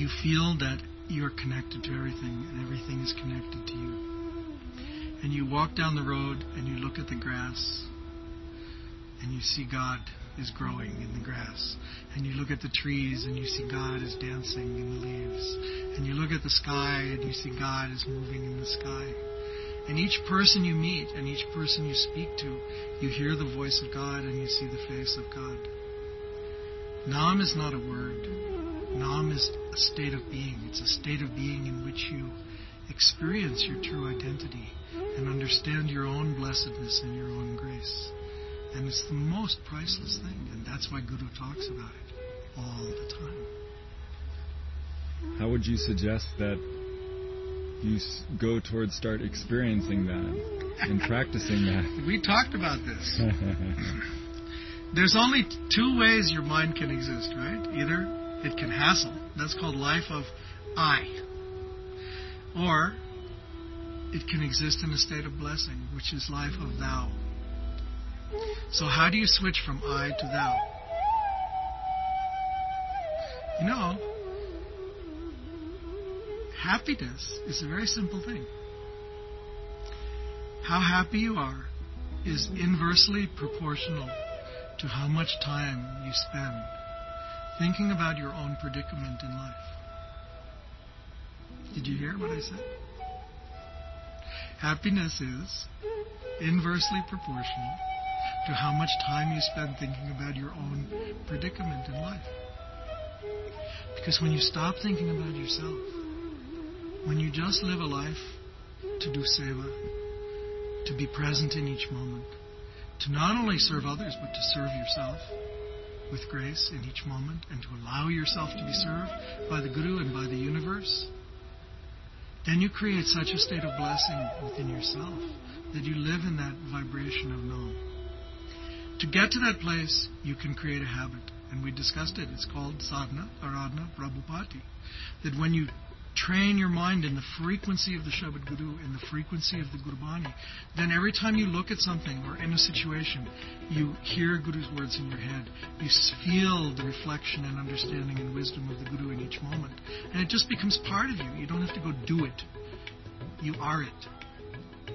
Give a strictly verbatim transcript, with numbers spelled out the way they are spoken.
you feel that you're connected to everything and everything is connected to you. And you walk down the road and you look at the grass and you see God is growing in the grass. And you look at the trees and you see God is dancing in the leaves. And you look at the sky and you see God is moving in the sky. And each person you meet and each person you speak to, you hear the voice of God and you see the face of God. Nam is not a word. Nam is a state of being. It's a state of being in which you experience your true identity and understand your own blessedness and your own grace. And it's the most priceless thing, and that's why Guru talks about it all the time. How would you suggest that you go towards start experiencing that and practicing that? We talked about this. There's only two ways your mind can exist, right? Either it can hassle, that's called life of I, or it can exist in a state of blessing, which is life of thou. So how do you switch from I to thou? You know, happiness is a very simple thing. How happy you are is inversely proportional to how much time you spend thinking about your own predicament in life. Did you hear what I said? Happiness is inversely proportional to how much time you spend thinking about your own predicament in life. Because when you stop thinking about yourself, when you just live a life to do seva, to be present in each moment, to not only serve others, but to serve yourself with grace in each moment, and to allow yourself to be served by the Guru and by the universe, then you create such a state of blessing within yourself that you live in that vibration of Nam. To get to that place, you can create a habit. And we discussed it. It's called sadhana, aradhana, prabhupati. That when you train your mind in the frequency of the Shabad Guru, in the frequency of the Gurbani, then every time you look at something or in a situation, you hear Guru's words in your head. You feel the reflection and understanding and wisdom of the Guru in each moment. And it just becomes part of you. You don't have to go do it. You are it.